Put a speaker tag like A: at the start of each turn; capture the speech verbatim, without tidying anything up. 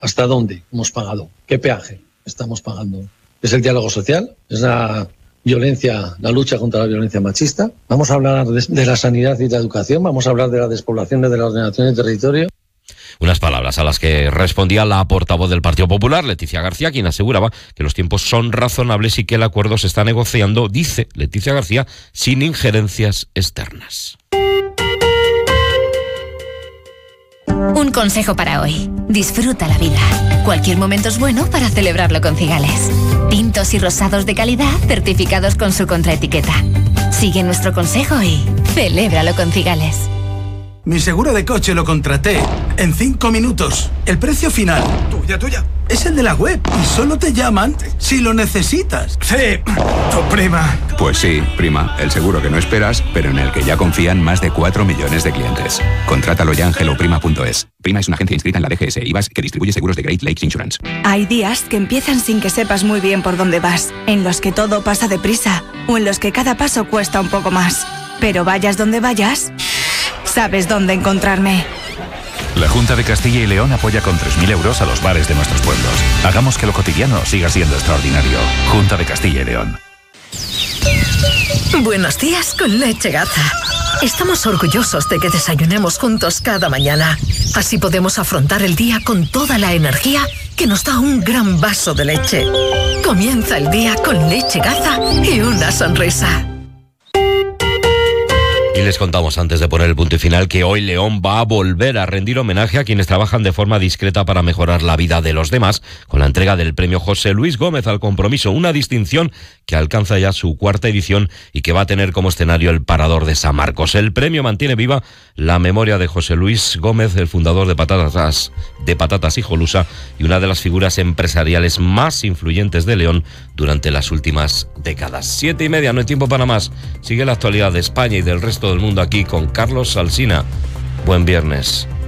A: ¿Hasta dónde hemos pagado? ¿Qué peaje estamos pagando? ¿Es el diálogo social? ¿Es la violencia, la lucha contra la violencia machista? ¿Vamos a hablar de, de la sanidad y la educación? ¿Vamos a hablar de la despoblación, de la ordenación del territorio?
B: Unas palabras a las que respondía la portavoz del Partido Popular, Leticia García, quien aseguraba que los tiempos son razonables y que el acuerdo se está negociando, dice Leticia García, sin injerencias externas.
C: Un consejo para hoy. Disfruta la vida. Cualquier momento es bueno para celebrarlo con Cigales. Tintos y rosados de calidad certificados con su contraetiqueta. Sigue nuestro consejo y celébralo con Cigales.
D: Mi seguro de coche lo contraté en cinco minutos. El precio final, tuya, tuya, es el de la web y solo te llaman si lo necesitas. Sí, tu prima.
E: Pues sí, prima, el seguro que no esperas, pero en el que ya confían más de cuatro millones de clientes. Contrátalo ya en hello prima punto es. Prima es una agencia inscrita en la D G S I V A S que distribuye seguros de Great Lakes Insurance.
F: Hay días que empiezan sin que sepas muy bien por dónde vas, en los que todo pasa deprisa o en los que cada paso cuesta un poco más. Pero vayas donde vayas, sabes dónde encontrarme.
G: La Junta de Castilla y León apoya con tres mil euros a los bares de nuestros pueblos. Hagamos que lo cotidiano siga siendo extraordinario. Junta de Castilla y León.
H: Buenos días con Leche Gaza. Estamos orgullosos de que desayunemos juntos cada mañana. Así podemos afrontar el día con toda la energía que nos da un gran vaso de leche. Comienza el día con Leche Gaza y una sonrisa.
B: Y les contamos antes de poner el punto y final que hoy León va a volver a rendir homenaje a quienes trabajan de forma discreta para mejorar la vida de los demás con la entrega del premio José Luis Gómez al compromiso, una distinción que alcanza ya su cuarta edición y que va a tener como escenario el Parador de San Marcos. El premio mantiene viva la memoria de José Luis Gómez, el fundador de Patatas, de Patatas Hijolusa y una de las figuras empresariales más influyentes de León durante las últimas décadas. Siete y media, no hay tiempo para más. Sigue la actualidad de España y del resto del mundo aquí con Carlos Alsina. Buen viernes.